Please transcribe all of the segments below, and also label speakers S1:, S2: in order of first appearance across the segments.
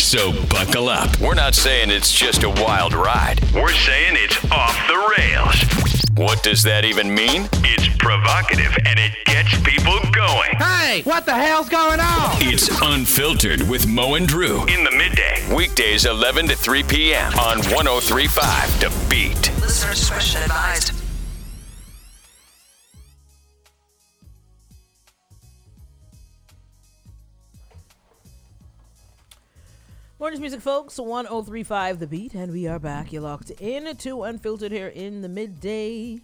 S1: So buckle up. We're not saying it's just a wild ride. We're saying it's off the rails. What does that even mean? It's provocative and it gets people going.
S2: Hey, what the hell's going on?
S1: It's Unfiltered with Mo and Drew in the midday. Weekdays 11 to 3 p.m. on 103.5 The Beat.
S3: Listener discretion advised.
S4: Morning's music, folks. 103.5 The Beat, and we are back. You're locked in to Unfiltered here in the midday.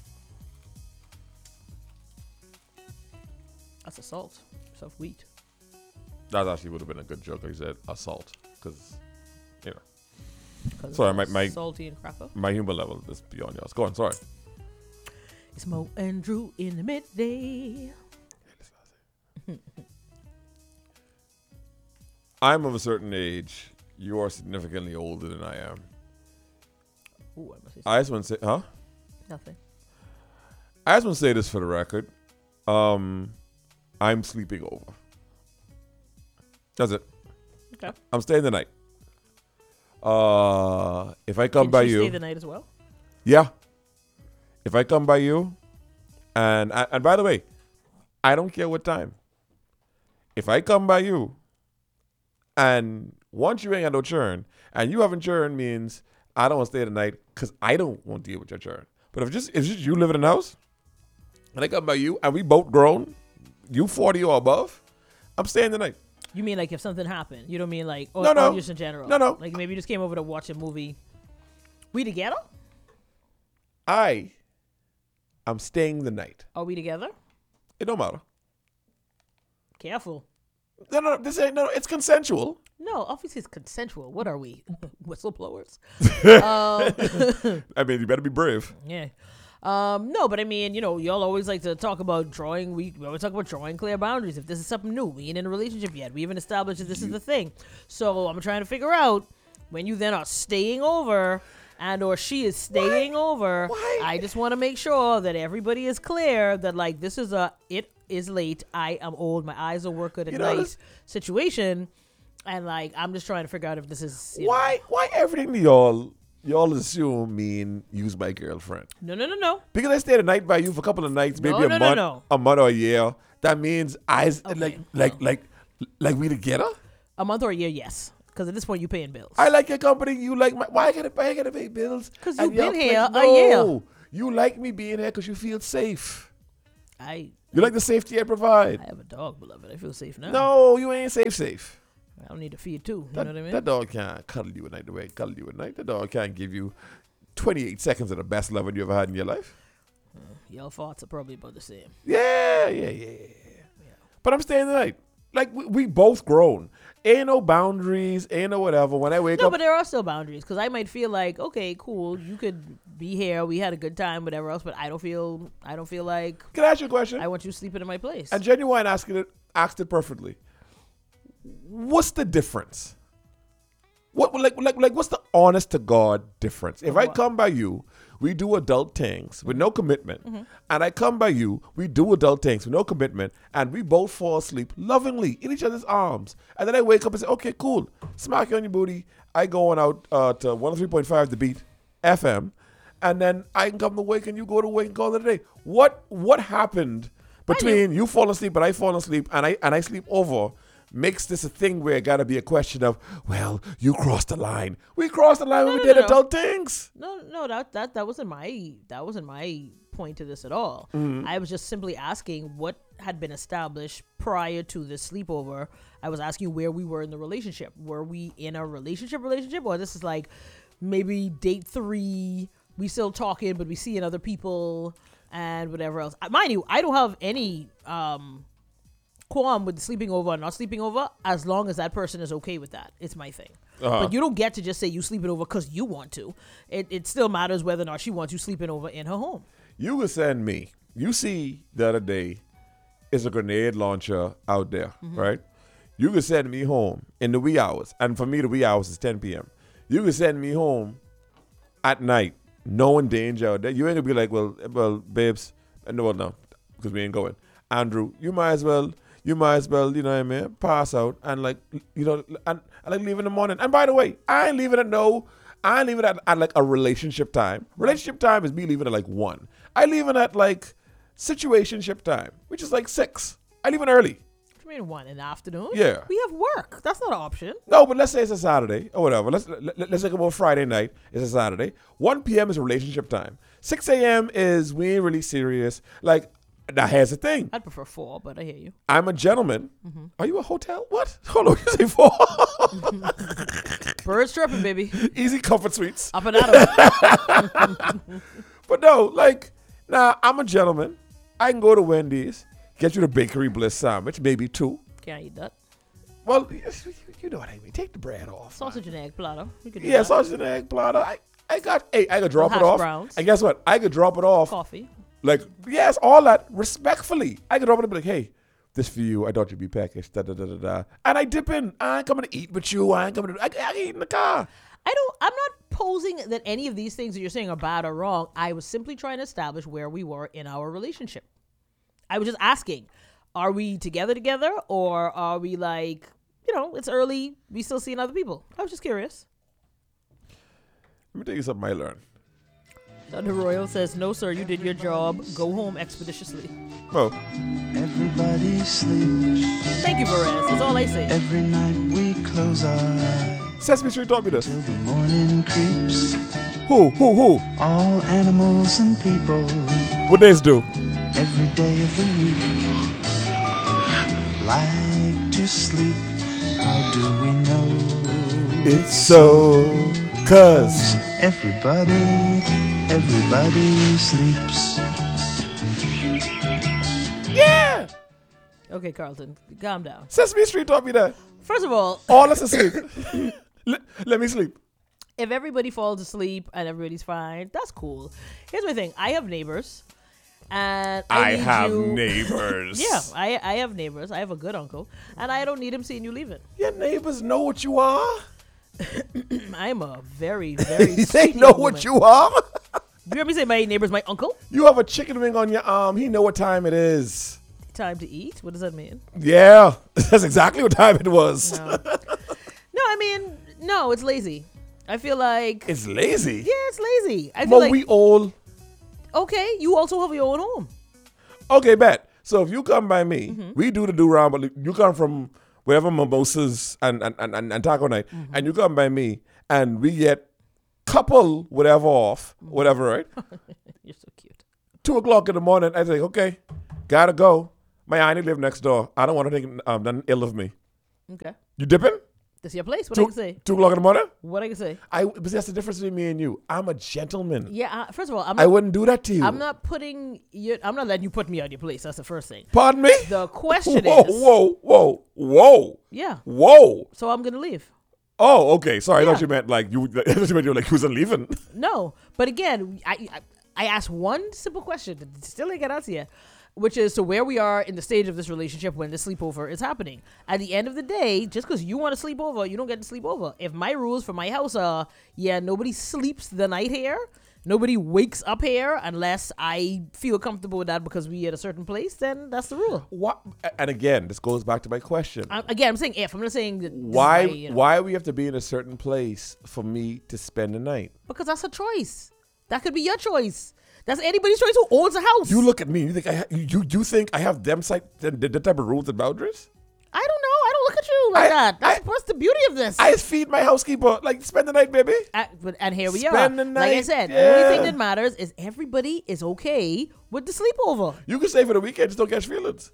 S4: That's assault. Self-wheat.
S5: That actually would have been a good joke. I said assault, because you know. Sorry, my
S4: salty and crapper.
S5: My humor level is beyond yours. Go on. Sorry.
S4: It's Mo and Drew in the midday.
S5: I'm of a certain age. You are significantly older than I am.
S4: Ooh, I must say
S5: I just want to say, huh?
S4: nothing.
S5: I just want to say this for the record. I'm sleeping over. That's it.
S4: Okay.
S5: I'm staying the night. If I come by
S4: she
S5: you,
S4: stay the night as well?
S5: yeah. If I come by you, and by the way, I don't care what time. If I come by you, and once you ain't got no churn, and you haven't churn means I don't want to stay the night because I don't want to deal with your churn. But if just you living in the house, and I come by you, and we both grown, you 40 or above, I'm staying the night.
S4: You mean like if something happened? You don't mean like, or,
S5: No.
S4: or just in general?
S5: No.
S4: Like maybe you just came over to watch a movie. We together?
S5: I'm staying the night.
S4: Are we together?
S5: It don't matter.
S4: Careful.
S5: No, this ain't, no, it's consensual.
S4: No, obviously it's consensual. What are we? Whistleblowers?
S5: I mean, you better be brave.
S4: Yeah. No, but I mean, you know, y'all always like to talk about drawing. We always talk about drawing clear boundaries. If this is something new, we ain't in a relationship yet. We haven't established that this is the thing. So I'm trying to figure out when you then are staying over and or she is staying over.
S5: Why?
S4: I just want to make sure that everybody is clear that like this is it is late. I am old. My eyes don't work good at night situation. And like I'm just trying to figure out if this is
S5: Why everything to y'all assume mean use my girlfriend?
S4: No.
S5: Because I stayed the night by you for a couple of nights, maybe a month, a month or a year. That means like we together.
S4: A month or a year, yes. Because at this point, you paying bills.
S5: I like your company. You like my. Why I gotta pay bills?
S4: Because you've been
S5: y'all
S4: here
S5: like,
S4: a year.
S5: You like me being here because you feel safe.
S4: You
S5: like the safety I provide.
S4: I have a dog, beloved. I feel safe now.
S5: No, you ain't safe.
S4: I don't need to feed too. You know what I mean?
S5: That dog can't cuddle you at night the way I cuddle you at night. That dog can't give you 28 seconds of the best loving you ever had in your life.
S4: Y'all thoughts are probably about the same.
S5: Yeah. But I'm staying the night. Like, we both grown. Ain't no boundaries, ain't no whatever. When I wake up.
S4: No, but there are still boundaries. Because I might feel like, okay, cool, you could be here. We had a good time, whatever else. But I don't feel like.
S5: Can I ask you a question?
S4: I want you sleeping in my place.
S5: And Genuine asked it perfectly. What's the difference? What's the honest to God difference? If I come by you, we do adult things with no commitment. Mm-hmm. And I come by you, we do adult things with no commitment, and we both fall asleep lovingly in each other's arms. And then I wake up and say, okay, cool. Smack you on your booty. I go on out to 103.5 The Beat FM, and then I can come to wake and you go to wake and call it a day. What happened between you falling asleep and I falling asleep and I sleep over makes this a thing where it got to be a question of, well, you crossed the line. We crossed the line when we did adult things.
S4: No, that wasn't my point to this at all.
S5: Mm-hmm.
S4: I was just simply asking what had been established prior to this sleepover. I was asking where we were in the relationship. Were we in a relationship, or this is like maybe date 3? We still talking, but we seeing other people and whatever else. Mind you, I don't have any qualm with sleeping over or not sleeping over as long as that person is okay with that. It's my thing. But you don't get to just say you sleeping over because you want to. It still matters whether or not she wants you sleeping over in her home.
S5: You could send me. You see the other day is a grenade launcher out there, right? You could send me home in the wee hours. And for me, the wee hours is 10 p.m. You could send me home at night, knowing danger out there. You ain't gonna be like, well, babes, no, because we ain't going. Andrew, you might as well you might as well, you know what I mean, pass out and like, you know, and like leave in the morning. And by the way, I ain't leaving at like a relationship time. Relationship time is me leaving at like 1. I leaving at like situationship time, which is like 6. I leaving early.
S4: What do you mean 1 in the afternoon?
S5: Yeah.
S4: We have work. That's not an option.
S5: No, but let's say it's a Saturday or whatever. Let's think about Friday night. It's a Saturday. 1 p.m. is relationship time. 6 a.m. is we ain't really serious. Like, now here's the thing.
S4: I'd prefer 4, but I hear you.
S5: I'm a gentleman. Are you a hotel? What? Hold on, you say 4?
S4: Birds chirping, baby.
S5: Easy comfort suites.
S4: Up and out of it.
S5: But no, like, nah, I'm a gentleman. I can go to Wendy's, get you the Bakery Bliss sandwich, maybe 2.
S4: Can't eat that.
S5: Well, you know what I mean. Take the bread off.
S4: Sausage and egg platter. We could do
S5: Yeah,
S4: that.
S5: sausage and egg platter. I could drop it
S4: Hash
S5: off.
S4: browns.
S5: And guess what? I could drop it off.
S4: Coffee.
S5: Like, yes, all that respectfully. I could drop it and be like, hey, this for you. I thought you'd be packaged. Da, da, da, da, da. And I dip in. I ain't coming to eat with you. I can eat in the car.
S4: I'm not posing that any of these things that you're saying are bad or wrong. I was simply trying to establish where we were in our relationship. I was just asking, are we together, or are we like, you know, it's early, we still seeing other people? I was just curious.
S5: Let me tell you something I learned.
S4: Thunder Royal says, no, sir, you did your job. Go home expeditiously.
S5: Oh.
S3: Everybody sleeps.
S4: Thank you, Perez. That's all I say.
S3: Every night we close our eyes
S5: Sesame Street taught me this.
S3: till the morning creeps.
S5: Who?
S3: All animals and people.
S5: What days do?
S3: Every day of the week. Like to sleep. How do we know?
S5: It's so, 'cause
S3: Everybody sleeps.
S5: yeah.
S4: Okay, Carlton, calm down.
S5: Sesame Street taught me that.
S4: First of all,
S5: All us asleep. Let me sleep.
S4: if everybody falls asleep and everybody's fine, that's cool. Here's my thing. I have neighbors. And I need you-
S5: neighbors.
S4: Yeah, I have neighbors. I have a good uncle. And I don't need him seeing you leaving.
S5: Your neighbors know what you are.
S4: I'm a very, very
S5: They
S4: sweet
S5: know
S4: young
S5: what
S4: woman.
S5: you are.
S4: You hear me say my neighbor's my uncle?
S5: You have a chicken wing on your arm. He know what time it is.
S4: Time to eat? What does that mean?
S5: Yeah, that's exactly what time it was.
S4: No, I mean, no, it's lazy. I feel like...
S5: It's lazy.
S4: Yeah, it's lazy. I feel
S5: But
S4: like...
S5: we all...
S4: Okay, you also have your own home.
S5: Okay, bet. So if you come by me,
S4: Mm-hmm.
S5: we do the do-round, but you come from wherever mimosas and taco night,
S4: Mm-hmm.
S5: and you come by me, and we get couple whatever off,
S4: Mm-hmm.
S5: whatever, right?
S4: You're so cute.
S5: 2 o'clock in the morning, I say, okay, gotta go. My auntie live next door. I don't want to think nothing ill of me.
S4: Okay.
S5: You dipping?
S4: This your place? What I can say?
S5: 2 o'clock in the morning?
S4: What I can say?
S5: But that's the difference between me and you. I'm a gentleman.
S4: Yeah, first of all,
S5: I wouldn't do that to you.
S4: I'm not letting you put me out your place. That's the first thing.
S5: Pardon me?
S4: The question
S5: Whoa,
S4: is...
S5: whoa.
S4: Yeah.
S5: Whoa.
S4: So I'm going to leave.
S5: Oh, okay. Sorry, I
S4: Yeah.
S5: thought you meant like you. I thought you meant you were like, who's leaving?
S4: No. But again, I asked one simple question that still ain't got answer yet, which is to where we are in the stage of this relationship when the sleepover is happening. At the end of the day, just because you want to sleep over, you don't get to sleep over. If my rules for my house are, nobody sleeps the night here, nobody wakes up here unless I feel comfortable with that because we at a certain place, then that's the rule.
S5: What? And again, this goes back to my question.
S4: I'm saying if. I'm not saying that this is
S5: Why?
S4: my,
S5: Why we have to be in a certain place for me to spend the night?
S4: Because that's a choice. That could be your choice. That's anybody's choice who owns a house.
S5: You look at me. You think you think I have the type of rules and boundaries?
S4: I don't know. I don't look at you like that. That's the beauty of this.
S5: I just feed my housekeeper. Like, spend the night, baby.
S4: And here we
S5: Spend
S4: are.
S5: the
S4: Like I
S5: night,
S4: said, the
S5: yeah.
S4: only thing that matters is everybody is okay with the sleepover.
S5: You can stay for the weekend. Just don't catch feelings.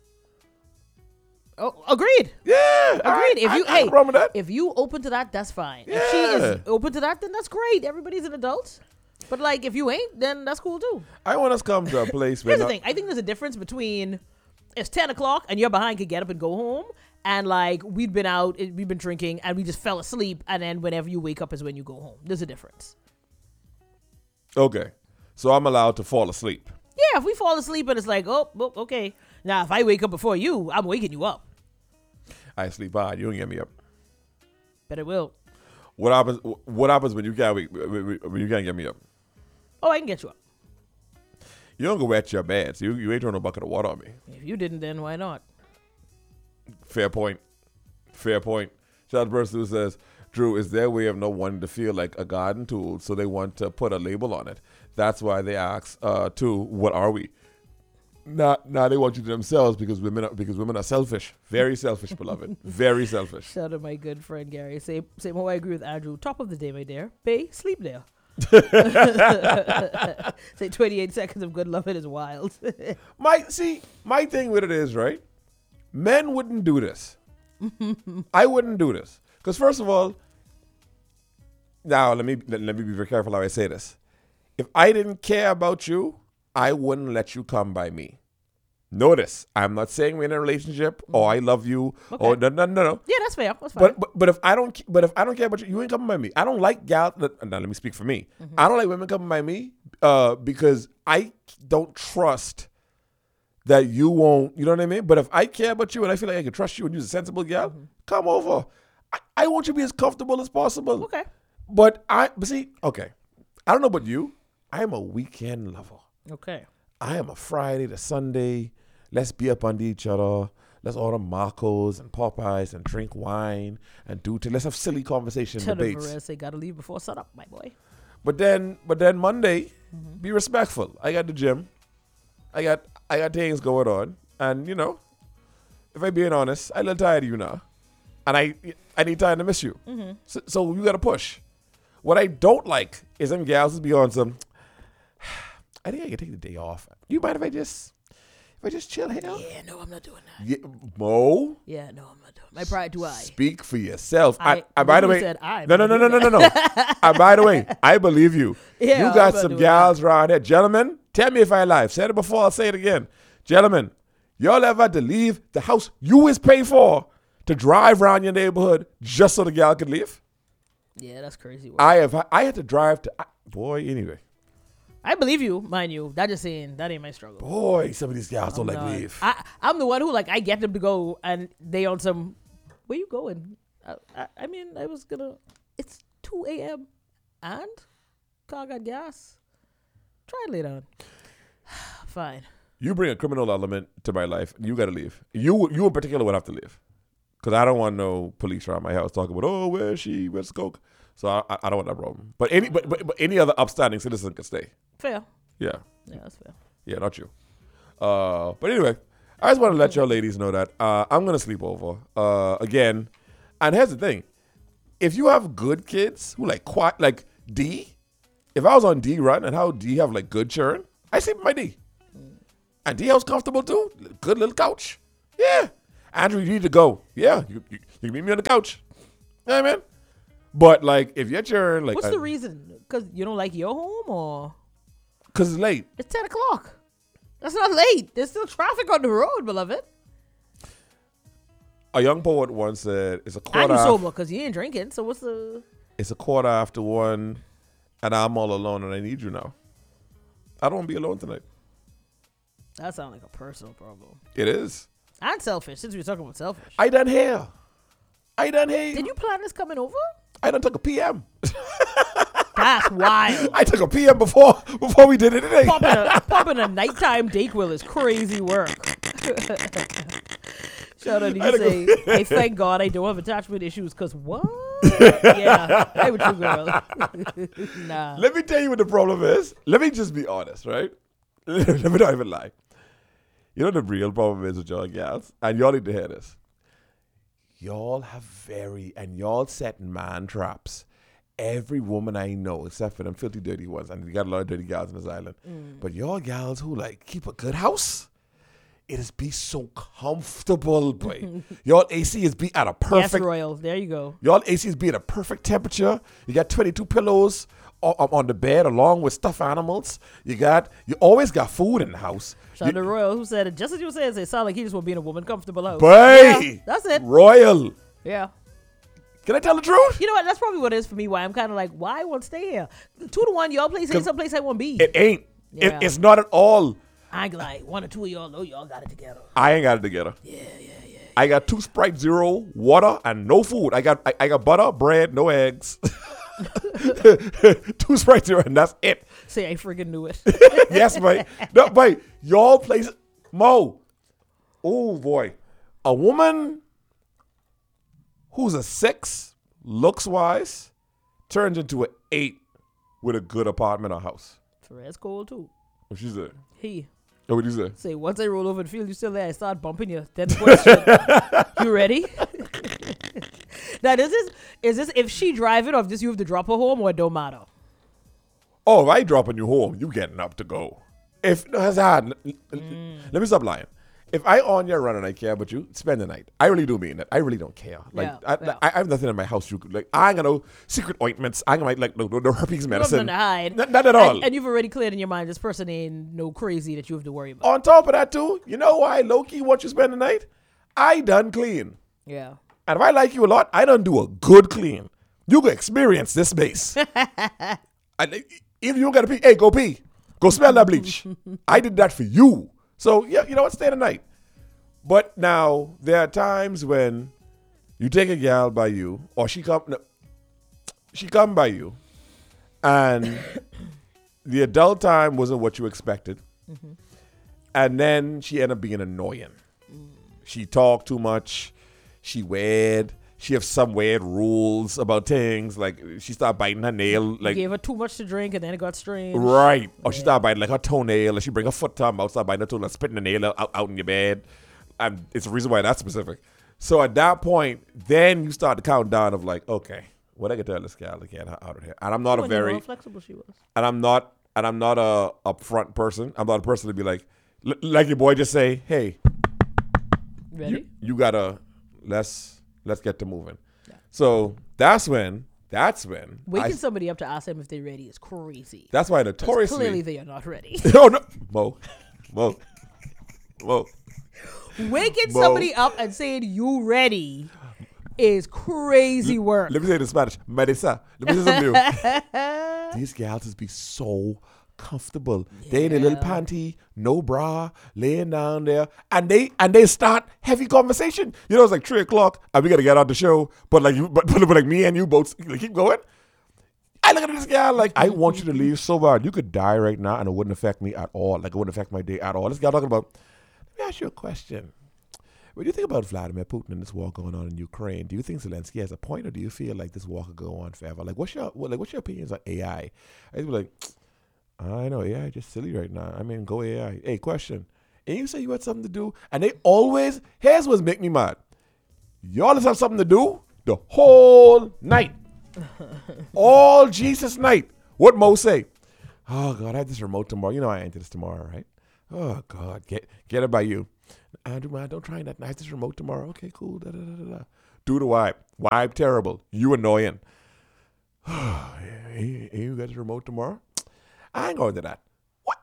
S4: Oh, agreed.
S5: Yeah.
S4: Agreed. If you
S5: I have a problem with that.
S4: if you open to that, that's fine. If she is
S5: Yeah.
S4: open to that, then that's great. Everybody's an adult. But like, if you ain't, then that's cool too.
S5: I want us to come to a place where
S4: Here's the thing. I think there's a difference between it's 10 o'clock and you're behind, can get up and go home, and like we've been out, we've been drinking, and we just fell asleep, and then whenever you wake up is when you go home. There's a difference.
S5: Okay, so I'm allowed to fall asleep.
S4: Yeah, if we fall asleep and it's like, oh, okay. Now, if I wake up before you, I'm waking you up.
S5: I sleep hard. You don't get me up.
S4: But it will.
S5: What happens when you can't get me up?
S4: Oh, I can get you up.
S5: You don't go wet your bed. So you ain't throwing a bucket of water on me.
S4: If you didn't, then why not?
S5: Fair point. Fair point. Charles Bursu says, Drew, is their way of not wanting to feel like a garden tool, so they want to put a label on it. That's why they ask, too, what are we? Now they want you to themselves because women are selfish. Very selfish, beloved. Very selfish.
S4: Shout out to my good friend Gary. Same how I agree with Andrew. Top of the day, my dear. Bay, sleep there. Say 28 seconds of good loving is wild.
S5: My thing with it is, right? Men wouldn't do this. I wouldn't do this. Because first of all, now let me be very careful how I say this. If I didn't care about you, I wouldn't let you come by me. Notice, I'm not saying we're in a relationship or I love you or no.
S4: Yeah, that's fair. That's fine.
S5: But if I don't care about you, you ain't coming by me. I don't like gal. Now let me speak for me. I don't like women coming by me because I don't trust that you won't. You know what I mean? But if I care about you and I feel like I can trust you and you're a sensible gal, come over. I want you to be as comfortable as possible.
S4: Okay.
S5: But see, okay. I don't know about you. I am a weekend lover.
S4: Okay.
S5: I am a Friday to Sunday. Let's be up under each other. Let's order Marcos and Popeyes and drink wine and let's have silly conversation debates.
S4: Perez say gotta leave before sun up, my boy.
S5: But then Monday, be respectful. I got the gym. I got things going on, and if I'm being honest, I'm a little tired of you now, and I need time to miss you. So you gotta push. What I don't like is them gals who be on some. I think I can take the day off. You mind if I just chill here?
S4: Yeah, no, I'm not doing that.
S5: Yeah, Mo.
S4: Yeah, no, I'm not doing. My pride do I.
S5: Speak for yourself.
S4: I
S5: by the way,
S4: said
S5: no. By the way, I believe you.
S4: Yeah,
S5: you got
S4: I'm
S5: some
S4: not doing
S5: gals around here, gentlemen. Tell me if I lie. I've said it before. I'll say it again, gentlemen. Y'all ever had to leave the house you is pay for to drive around your neighborhood just so the gal could leave?
S4: Yeah, that's crazy.
S5: I had to drive to anyway.
S4: I believe you, mind you. That just saying that ain't my struggle.
S5: Boy, some of these gals don't like leave.
S4: I'm the one who I get them to go and they on some. Where you going? I mean, I was gonna. It's 2 a.m. and car got gas. Try it later on. Fine.
S5: You bring a criminal element to my life, you gotta leave. You in particular would have to leave, because I don't want no police around my house talking about where's she, where's Coke. So I don't want that problem. But any other upstanding citizen can stay.
S4: Fair.
S5: Yeah.
S4: Yeah, that's fair.
S5: Yeah, not you. But anyway, I just want to let y'all ladies know that I'm gonna sleep over again. And here's the thing: if you have good kids who like D, if I was on D run and how D have like good churn, I sleep with my D. And D house comfortable too. Good little couch. Yeah. Andrew, you need to go. Yeah, you can meet me on the couch. Yeah, man. But if your churn,
S4: what's the reason? Because you don't like your home, or?
S5: Because it's late.
S4: It's 10 o'clock. That's not late. There's still traffic on the road, beloved.
S5: A young poet once said, "It's a quarter."
S4: And you sober because you ain't drinking. So what's the?
S5: It's a 1:15, and I'm all alone, and I need you now. I don't want to be alone tonight.
S4: That sounds like a personal problem.
S5: It is.
S4: And selfish. Since we're talking about selfish.
S5: I done here.
S4: Did you plan this coming over?
S5: I done took a PM.
S4: That's wild.
S5: I took a PM before we did it today.
S4: Popping a nighttime Dayquil is crazy work. Shout out to you say, I thank God I don't have attachment issues, because what? Yeah, I'm with you, girl. Nah.
S5: Let me tell you what the problem is. Let me just be honest, right? Let me not even lie. You know the real problem is with y'all gals, and y'all need to hear this. Y'all y'all set man traps. Every woman I know, except for them filthy, dirty ones, and we got a lot of dirty gals on this island. But y'all gals who keep a good house, it is be so comfortable, boy. Y'all AC is be at a perfect.
S4: Yes, Royal. There you go.
S5: Y'all AC is be at a perfect temperature. You got 22 pillows on the bed along with stuffed animals. You always got food in the house.
S4: Shout out to Royal, who said it just as you said. It sounded like he just want to be in a woman comfortable house.
S5: Boy,
S4: yeah, that's it.
S5: Royal.
S4: Yeah.
S5: Can I tell the truth?
S4: You know what? That's probably what it is for me. Why I'm kind of like, why I want to stay here? 2-1, y'all place ain't someplace I want to be.
S5: It ain't.
S4: Yeah.
S5: It's not at all.
S4: I ain't like 1 or 2 of y'all know y'all got it together.
S5: I ain't got it together.
S4: Yeah.
S5: I got 2 Sprite Zero, water, and no food. I got butter, bread, no eggs. 2 Sprite Zero, and that's it.
S4: Say I freaking knew it.
S5: Yes, mate. No, mate. Y'all place Mo. Oh boy. A woman who's a 6, looks wise, turns into an 8 with a good apartment or house.
S4: That's cold too.
S5: What she say?
S4: He
S5: Oh, what you say?
S4: say, once I roll over the field, you still there. I start bumping you. Then the question, you ready? Now, is this if she drive it or if this you have to drop her home or it don't matter?
S5: Oh, if I dropping you home, you getting up to go. If let me stop lying. If I on your run and I care about you, spend the night. I really do mean that. I really don't care. Like
S4: Yeah.
S5: I have nothing in my house. I ain't got no secret ointments. I ain't got like no herpes medicine.
S4: Nothing to hide.
S5: Not at all.
S4: And you've already cleared in your mind this person ain't no crazy that you have to worry about.
S5: On top of that too, you know why low-key want you spend the night? I done clean.
S4: Yeah.
S5: And if I like you a lot, I done do a good clean. You can experience this space. And if you don't gotta pee, hey, go pee. Go smell that bleach. I did that for you. So yeah, you know what? Stay the night. But now there are times when you take a gal by you, or she come by you, and the adult time wasn't what you expected, and then she ended up being annoying. She talked too much. She weird. She have some weird rules about things. Like she started biting her nail. Like
S4: Gave her too much to drink and then it got strange.
S5: right. Or she started biting like her toenail. Or she bring her foot to her mouth, start biting her toenail, spitting the nail out in your bed. And it's the reason why that's specific. So at that point, then you start to count down of like, okay, what I can tell this gal to get her out of here. And I'm not
S4: How flexible she was.
S5: and I'm not a upfront person. I'm not a person to be like your boy just say, hey,
S4: Ready?
S5: you gotta let's get to moving. Yeah. So that's when
S4: Waking somebody up to ask them if they're ready is crazy.
S5: that's why notoriously
S4: Clearly they are not ready.
S5: oh no, Mo.
S4: Waking
S5: Mo.
S4: somebody up and saying you ready is crazy work.
S5: Let me say it in Spanish. Marisa. Let me say something new. These gals just be so comfortable. They in a little panty, no bra, laying down there, and they start heavy conversation. You know, it's like 3:00 and we gotta get out the show. But like like me and you both like, keep going. I look at this guy like, I want you to leave so bad. You could die right now and it wouldn't affect me at all. Like it wouldn't affect my day at all. This guy talking about, let me ask you a question. When you think about Vladimir Putin and this war going on in Ukraine, do you think Zelensky has a point, or do you feel like this war could go on forever? Like, what's your opinions on AI? I'd be like, I know AI just silly right now. I mean, go AI. Hey, question. And you say you had something to do, and they always, here's what's make me mad. You always have something to do the whole night. All Jesus night. What Mo say? Oh God, I have this remote tomorrow. You know I ain't this tomorrow, right? Oh God, get it by you. Andrew, man, don't try that. I have this remote tomorrow. Okay, cool. Da, da, da, da, da. Do the wipe. Wipe terrible. You annoying. Hey, you got this remote tomorrow? I ain't going to that. What?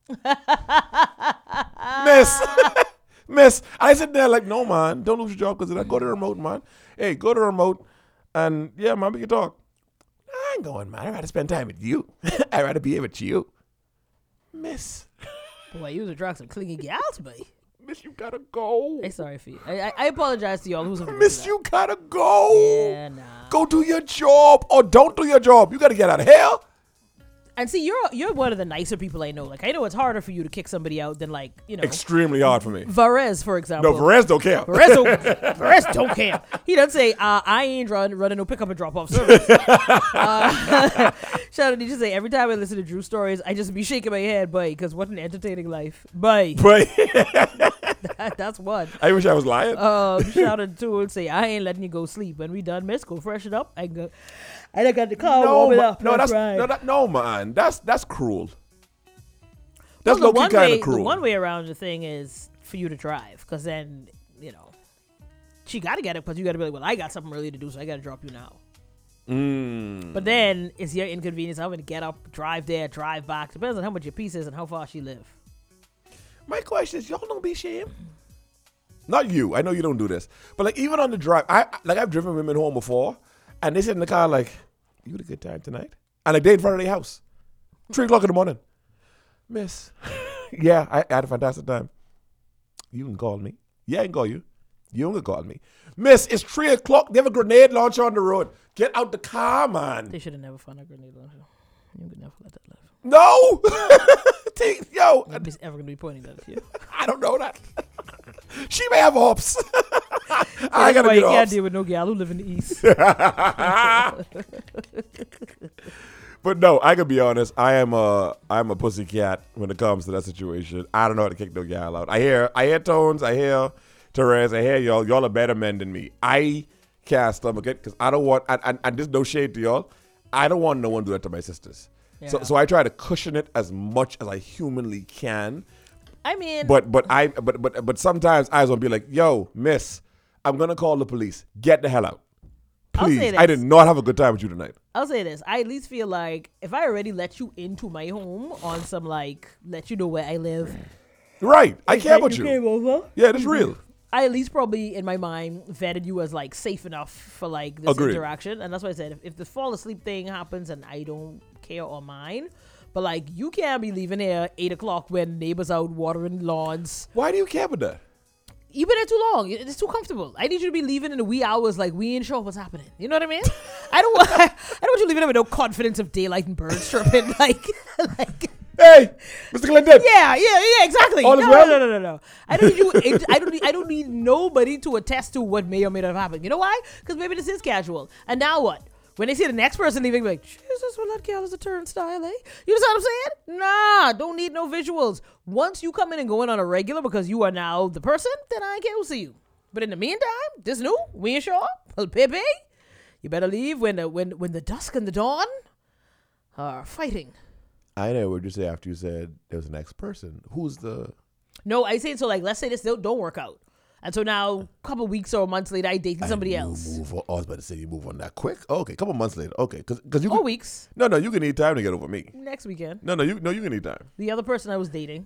S5: Miss. I sit there like, no, man. Don't lose your job because of that. Go to the remote, man. Hey, go to the remote. And yeah, man, we can talk. I ain't going, man. I'd rather spend time with you. I'd rather be with you. Miss.
S4: Boy, you was attract some clingy gals, boy.
S5: Miss, you gotta go.
S4: Hey, sorry for you. I apologize to y'all who's
S5: Miss, you gotta go.
S4: Yeah, nah.
S5: Go do your job or don't do your job. You gotta get out of here.
S4: And see, you're one of the nicer people I know. Like, I know it's harder for you to kick somebody out than, like, you know.
S5: Extremely hard for me.
S4: Varese, for example.
S5: No, Varese don't care.
S4: Varese don't care. He doesn't say, I ain't running no pick up and drop off service. Shout out to say, every time I listen to Drew stories, I just be shaking my head, boy, because what an entertaining life. Boy. That's one.
S5: I wish I was lying.
S4: Shout out to and say, I ain't letting you go sleep. When we done, miss, go freshen up. I got the car warm it up.
S5: No, man. That's cruel. That's
S4: well,
S5: low-key kind of cruel.
S4: The one way around the thing is for you to drive, because then, you know, she got to get it, because you got to be like, well, I got something really to do, so I got to drop you now. But then it's your inconvenience having to get up, drive there, drive back. Depends on how much your piece is and how far she live.
S5: My question is, y'all don't be ashamed? Not you. I know you don't do this. But like even on the drive, I've driven women home before, and they sit in the car like, you had a good time tonight? And like they in front of their house. 3:00 in the morning. Miss. Yeah, I had a fantastic time. You can call me. Yeah, I can call you. You can call me. Miss, it's 3:00. They have a grenade launcher on the road. Get out the car, man.
S4: They should have never found a grenade launcher. You could never let that live.
S5: No! Yo!
S4: Nobody's ever going to be pointing that at you.
S5: I don't know that. She may have hops. I gotta
S4: you
S5: get
S4: can't
S5: hops.
S4: deal with no gal who live in the East.
S5: But no, I can be honest. I'm a pussycat when it comes to that situation. I don't know how to kick no gal out. I hear Tones. I hear Therese. I hear y'all. Y'all are better men than me. I can't stomach it because I don't want. And there's no shade to y'all. I don't want no one to do that to my sisters.
S4: Yeah.
S5: So I try to cushion it as much as I humanly can.
S4: I mean,
S5: But sometimes I just want to be like, yo, miss, I'm gonna call the police. Get the hell out.
S4: I'll say
S5: Please.
S4: this.
S5: I did not have a good time with you tonight.
S4: I'll say this. I at least feel like if I already let you into my home on some like let you know where I live.
S5: Right. I care about you.
S4: Came over.
S5: Yeah, that's real.
S4: I at least probably in my mind vetted you as like safe enough for like this
S5: Agreed.
S4: interaction, and that's why I said if the fall asleep thing happens and I don't care or mind, but like you can't be leaving here 8 o'clock when neighbors out watering lawns.
S5: Why do you care about that?
S4: You've been there too long. It's too comfortable. I need you to be leaving in the wee hours like we ain't sure what's happening. You know what I mean? I don't want you leaving there with no confidence of daylight and birds chirping like.
S5: Hey, Mr. Clinton.
S4: Yeah, exactly.
S5: All is
S4: No,
S5: well?
S4: no. I don't need you. I don't need nobody to attest to what may or may not have happened. You know why? Because maybe this is casual. And now what? When they see the next person leaving, be like, Jesus, well, that girl is a turnstile, eh? You know what I'm saying? Nah, don't need no visuals. Once you come in and go in on a regular because you are now the person, then I can't see you. But in the meantime, this new, we ain't sure. Well, Pepe, you better leave when the dusk and the dawn are fighting.
S5: I know what you say after you said there was the next person. Who's the...
S4: No, I say so like, let's say this don't work out. And so now, a couple weeks or months later, I dating somebody else.
S5: Move on. I was about to say you move on that quick. Okay, a couple months later. Okay, because you
S4: 4
S5: can,
S4: weeks.
S5: No, you can need time to get over me.
S4: Next weekend.
S5: No, you can need time.
S4: The other person I was dating.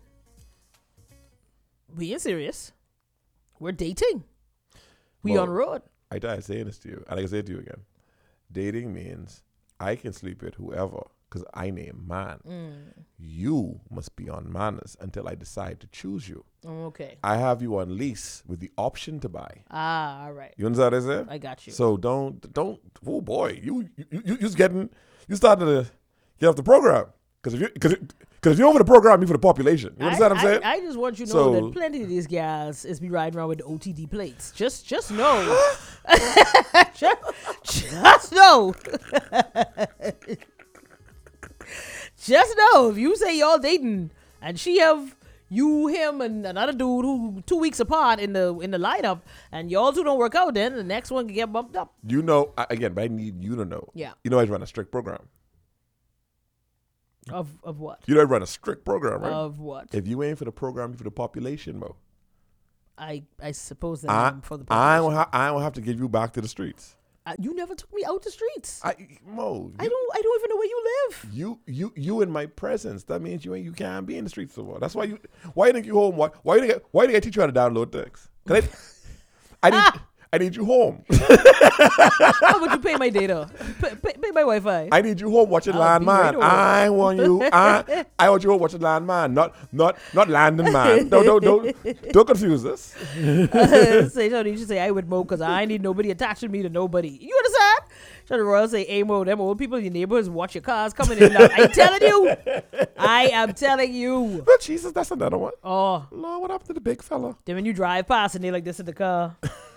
S4: We ain't serious. We're dating. We
S5: Well,
S4: on the road.
S5: I tried saying this to you, and I can say it to you again. Dating means I can sleep with whoever because I name man. You must be on manners until I decide to choose you.
S4: Okay.
S5: I have you on lease with the option to buy.
S4: Ah, all right.
S5: You understand what I said?
S4: I got you.
S5: So don't. Oh boy, you starting to get off the program because if you're over the program, you're for the population. You understand what I'm saying?
S4: I just want you to know
S5: So-
S4: that plenty of these guys is be riding around with the OTD plates. Just know. just know. Just know if you say y'all dating and she have you, him, and another dude who 2 weeks apart in the lineup, and y'all two don't work out, then the next one can get bumped up.
S5: You know, again, but I need you to know.
S4: Yeah.
S5: You know I run a strict program.
S4: Of what?
S5: You know I run a strict program, right?
S4: Of what?
S5: If you ain't for the program, you're for the population, Mo.
S4: I suppose that
S5: I
S4: I'm for the
S5: I
S4: population.
S5: don't have to give you back to the streets.
S4: You never took me out the streets.
S5: Mo,
S4: I don't even know where you live.
S5: you in my presence. That means you can't be in the streets no more. That's why you think you home? Why do I teach you how to download things? I need you home.
S4: How would you pay my data? Pay my Wi-Fi.
S5: I need you home watching
S4: I'll be right
S5: Landman.
S4: over.
S5: I want you. I want you home watching Landman, not Landon Man. Don't confuse this.
S4: Say so you should say I would Mo because I need nobody attaching me to nobody. You understand? So the Royal say, hey Mo, them old people in your neighborhoods watch your cars coming in and out. I am telling you.
S5: But Jesus, that's another one.
S4: Oh,
S5: Lord, what happened to the big fella?
S4: then when you drive past and they like this in the car.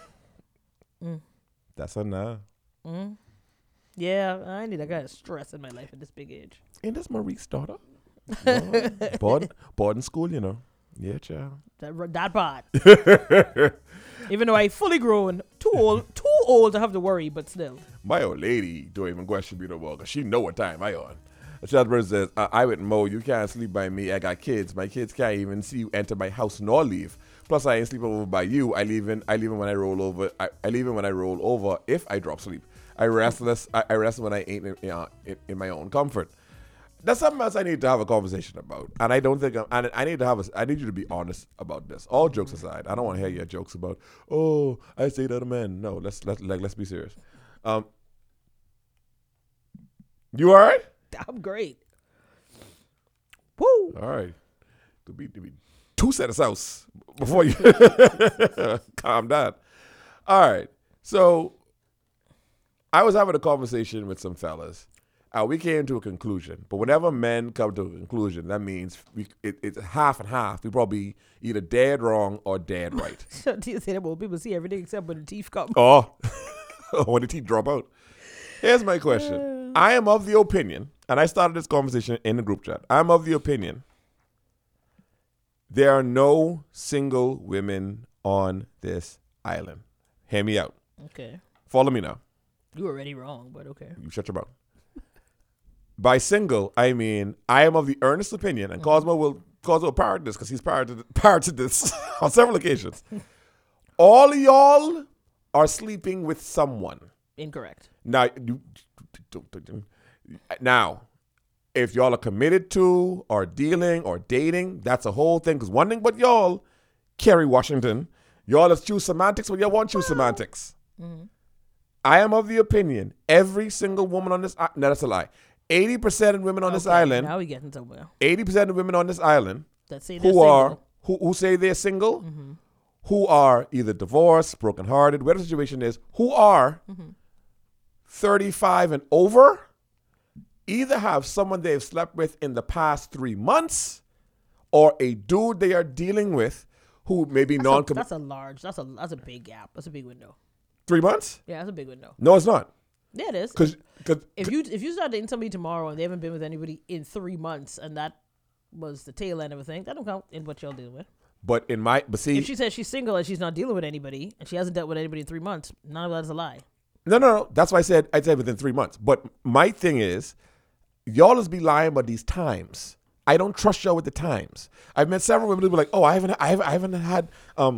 S5: That's a nah.
S4: Yeah, I need that kind of stress in my life at this big age.
S5: Ain't this Maurice's daughter? Boarding school, you know. Yeah, child.
S4: That part. Even though I fully grown, too old to have to worry, but still.
S5: My old lady don't even question me no more because she know what time I on. Chadbert says, I with Mo, you can't sleep by me. I got kids. My kids can't even see you enter my house nor leave. Plus, I ain't sleeping over by you. I leave in when I roll over. I leave in when I roll over if I drop sleep. I rest when I ain't in my own comfort. That's something else I need to have a conversation about. And I don't think I need you to be honest about this. All jokes aside, I don't want to hear your jokes about, oh, I say that a man. No, let's be serious. You all right?
S4: I'm great. Woo!
S5: All right. To be two set of house before you calm down. All right. So I was having a conversation with some fellas, we came to a conclusion. But whenever men come to a conclusion, that means it's half and half. We probably either dead wrong or dead right.
S4: So do you say that when people see everything except when the teeth come?
S5: Oh, when the teeth drop out. Here's my question. I am of the opinion, and I started this conversation in the group chat. I'm of the opinion there are no single women on this island. Hear me out.
S4: Okay.
S5: Follow me now.
S4: You were already wrong, but okay.
S5: You shut your mouth. By single, I mean I am of the earnest opinion, and Cosmo will parrot this because he's parroted this on several occasions. All of y'all are sleeping with someone.
S4: Incorrect.
S5: Now, if y'all are committed to or dealing or dating, that's a whole thing. Because one thing but y'all, Kerry Washington, y'all is choose semantics when y'all want choose semantics. Mm-hmm. I am of the opinion every single woman on this island, no, that's a lie. 80% of women on this island.
S4: Now we getting somewhere.
S5: 80% of women on this island
S4: that say they're single.
S5: Who say they're single, who are either divorced, brokenhearted, whatever the situation is, who are 35 and over, either have someone they've slept with in the past 3 months or a dude they are dealing with who may be non-committed.
S4: That's a big gap. That's a big window.
S5: 3 months?
S4: Yeah, that's a big window.
S5: No, it's not.
S4: Yeah, it is.
S5: Because
S4: if you start dating somebody tomorrow and they haven't been with anybody in 3 months and that was the tail end of a thing, that don't count in what y'all dealing with.
S5: But see,
S4: if she says she's single and she's not dealing with anybody and she hasn't dealt with anybody in 3 months, none of that is a lie.
S5: No. That's why I said within 3 months. But my thing is, y'all is be lying about these times. I don't trust y'all with the times. I've met several women who be like, oh, I haven't had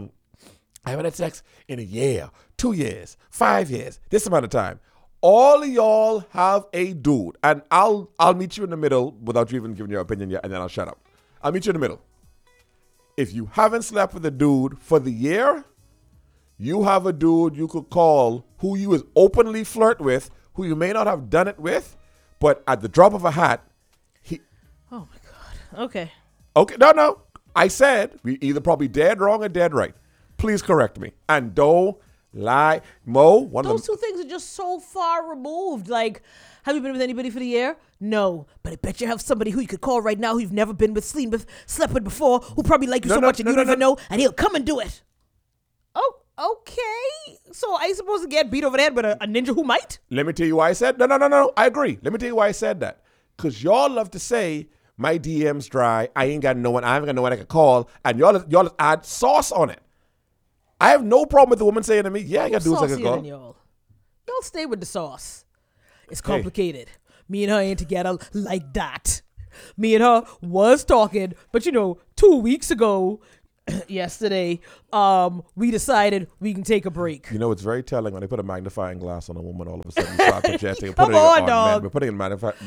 S5: sex in a year, 2 years, 5 years, this amount of time. All of y'all have a dude, and I'll meet you in the middle without you even giving your opinion yet, and then I'll shut up. I'll meet you in the middle. If you haven't slept with a dude for the year, you have a dude you could call who you is openly flirt with, who you may not have done it with, but at the drop of a hat,
S4: oh my God. Okay.
S5: No. I said we either probably dead wrong or dead right. Please correct me. And don't lie. Mo,
S4: those two things are just so far removed. Like, have you been with anybody for the year? No. But I bet you have somebody who you could call right now who you've never been with, slept with before, who probably like you so much and you don't even know, and he'll come and do it. Oh, okay. So I supposed to get beat over the head with a ninja who might?
S5: Let me tell you why I said no. I agree. Let me tell you why I said that. Because y'all love to say, my DM's dry, I haven't got no one I can call, and y'all add sauce on it. I have no problem with the woman saying to me, yeah, I got dudes I can call.
S4: Y'all stay with the sauce. It's complicated. Hey. Me and her ain't together like that. Me and her was talking, but 2 weeks ago, yesterday, we decided we can take a break.
S5: It's very telling when they put a magnifying glass on a woman, all of a sudden you start projecting.
S4: Come on, dog.
S5: We're putting a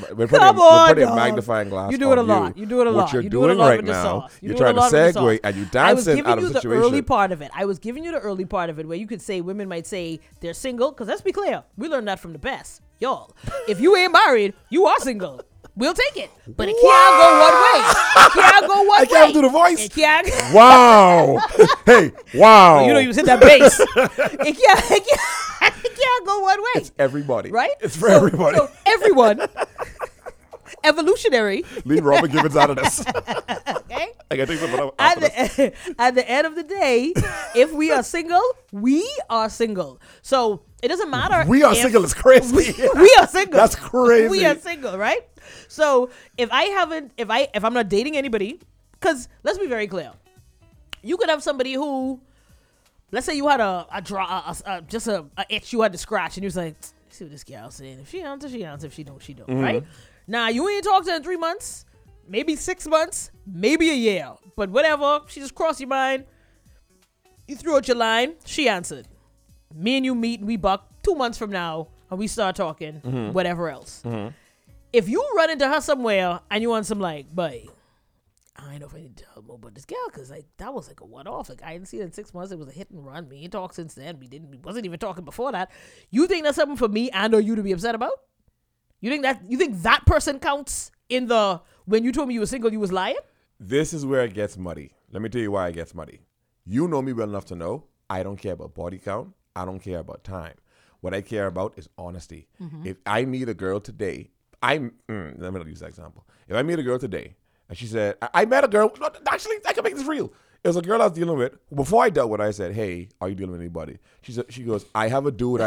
S5: magnifying glass.
S4: You do it a lot.
S5: What you're doing right now, you're trying to segue and you dancing out of the situation.
S4: I was giving you the early part of it. I was giving you the early part of it where you could say women might say they're single, because let's be clear, we learned that from the best. Y'all, if you ain't married, you are single. We'll take it. But it can't go one way. It can't go one way.
S5: I can't do the voice.
S4: It can't.
S5: Wow. Hey, wow.
S4: You just hit that bass. It can't go one way.
S5: It's everybody.
S4: Right?
S5: It's for everybody.
S4: So everyone. Evolutionary.
S5: Leave Robin Givens out of this.
S4: Okay?
S5: I got to take something
S4: at the end of the day, if we are single, we are single. So it doesn't matter.
S5: We are single. It's crazy.
S4: We are single.
S5: That's crazy.
S4: We are single, right? So if I'm not dating anybody, because let's be very clear, you could have somebody who, let's say you had just a itch you had to scratch, and you was like, see what this gal's saying. If she answers, she answers. If she don't, she don't. Mm-hmm. Right? Now you ain't talked to her in 3 months, maybe 6 months, maybe a year, but whatever. She just crossed your mind. You threw out your line. She answered. Me and you meet and we buck 2 months from now, and we start talking. Whatever else. Mm-hmm. If you run into her somewhere and you want some boy, I don't know if I need to tell more about this girl, because that was a one-off. I didn't see her in 6 months. It was a hit and run. We ain't talked since then. We wasn't even talking before that. You think that's something for me and or you to be upset about? You think that person counts in the when you told me you were single, you was lying?
S5: This is where it gets muddy. Let me tell you why it gets muddy. You know me well enough to know I don't care about body count. I don't care about time. What I care about is honesty. Mm-hmm. If I meet a girl today, let me not use that example. If I meet a girl today and she said, I met a girl, actually, I can make this real. It was a girl I was dealing with. Before I dealt with her, I said, hey, are you dealing with anybody? She goes, I have a dude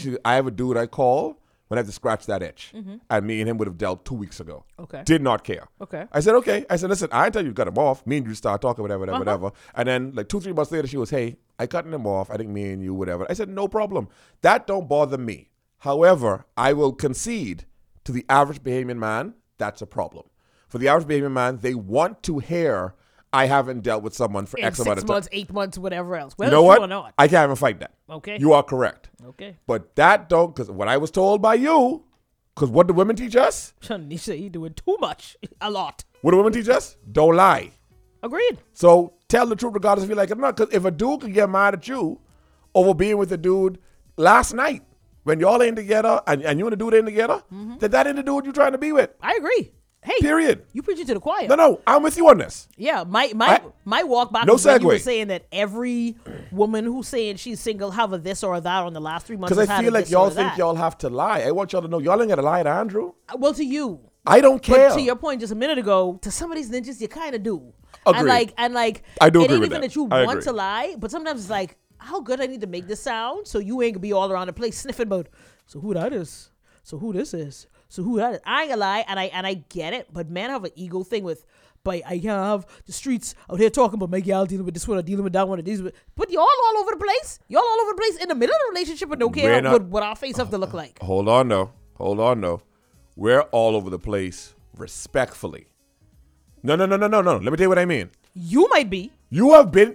S5: I call when I have to scratch that itch. And me and him would have dealt 2 weeks ago.
S4: Okay.
S5: Did not care.
S4: Okay.
S5: I said, okay. I said, listen, I didn't tell you cut him off. Me and you start talking, whatever. And then like 2-3 months later, she was, hey, I cutting him off. I think me and you, whatever. I said, no problem. That don't bother me. However, I will concede to the average Bahamian man, that's a problem. For the average Bahamian man, they want to hear I haven't dealt with someone for
S4: In
S5: X amount of
S4: 6
S5: time.
S4: months, 8 months, whatever else.
S5: You
S4: Whether
S5: know
S4: it's
S5: what?
S4: true or not.
S5: I can't even fight that.
S4: Okay.
S5: You are correct.
S4: Okay.
S5: But that don't, because what I was told by you, because what do women teach us?
S4: Shanisha, you doing too much. A lot.
S5: What do women teach us? Don't lie.
S4: Agreed.
S5: So tell the truth regardless if you like it or not. Because if a dude can get mad at you over being with a dude last night when y'all ain't together and you and the dude ain't together, then that ain't the dude you trying to be with.
S4: I agree. Hey.
S5: Period.
S4: You preaching to the choir.
S5: No, I'm with you on this.
S4: Yeah, my walk back
S5: No
S4: was when you were
S5: segue.
S4: saying that every woman who's saying she's single have a this or a that on the last 3 months.
S5: Because
S4: has
S5: I
S4: had
S5: feel
S4: a
S5: like
S4: this
S5: y'all
S4: or a
S5: think
S4: that.
S5: y'all have to lie. I want y'all to know y'all ain't got to lie to Andrew.
S4: Well, to you.
S5: I don't care.
S4: But to your point just a minute ago, to some of these ninjas, you kind of do.
S5: Agreed.
S4: And like,
S5: I do
S4: it
S5: agree
S4: ain't
S5: with
S4: even
S5: that.
S4: that you
S5: I
S4: want
S5: agree.
S4: to lie, but sometimes it's like, how good I need to make this sound so you ain't gonna be all around the place sniffing about, so who that is? So who this is? So who that is? I ain't gonna lie, and I get it, but men have an ego thing with, but I can't have the streets out here talking about my gal dealing with this one or dealing with that one or these. But y'all all over the place. Y'all all over the place in the middle of the relationship and don't care
S5: We're not-
S4: what our face have to look like.
S5: Hold on, though. We're all over the place respectfully. No. Let me tell you what I mean.
S4: You might be.
S5: You have been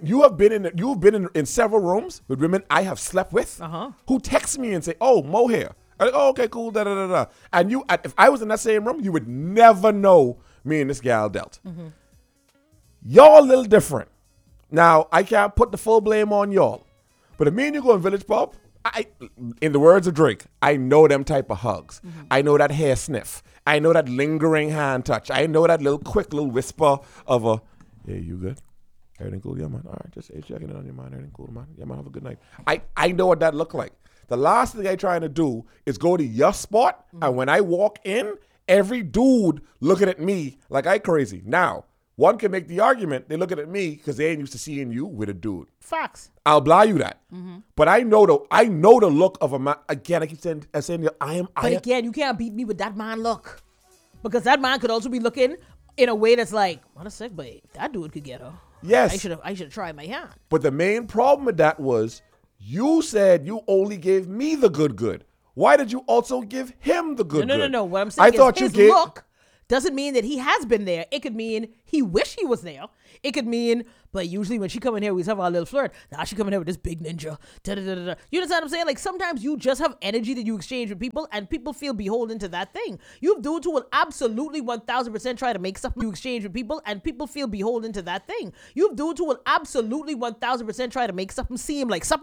S5: in several rooms with women I have slept with who text me and say, "Oh, Mo here." I'm like, "Oh, okay, cool." Da da da da. And if I was in that same room, you would never know me and this gal dealt. Y'all a little different. Now I can't put the full blame on y'all, but if me and you go in Village Pub, in the words of Drake, I know them type of hugs. I know that hair sniff. I know that lingering hand touch. I know that quick little whisper of a, "Hey, you good? Everything cool? Yeah, man. All right, just checking in on your mind. Everything cool, man? Yeah, man, have a good night." I know what that look like. The last thing I trying to do is go to your spot, and when I walk in, every dude looking at me like I crazy. Now, one can make the argument, they looking at me because they ain't used to seeing you with a dude.
S4: Facts.
S5: I'll buy you that. But I know the look of a man. Again, I keep saying
S4: But again, you can't beat me with that man look. Because that man could also be looking in a way that's like, what a sec, but that dude could get her.
S5: Yes.
S4: I should have tried my hand.
S5: But the main problem with that was you said you only gave me the good. Why did you also give him the good?
S4: No. What I'm saying is his
S5: gave
S4: look doesn't mean that he has been there. It could mean he wish he was there. It could mean, but usually when she come in here, we have our little flirt. Now she come in here with this big ninja. Da-da-da-da-da. You understand what I'm saying? Like sometimes you just have energy that you exchange with people and people feel beholden to that thing. You have dudes who will absolutely 1000% try to make something you exchange with people and people feel beholden to that thing. You have dudes who will absolutely 1000% try to make something seem like something